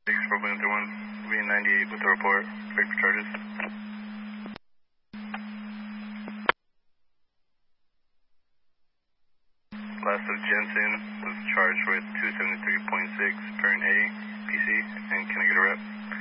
4.31, V98 with the report, break for charges. Last of Jensen was charged with 273.6 parent A, PC, and can I get a rep?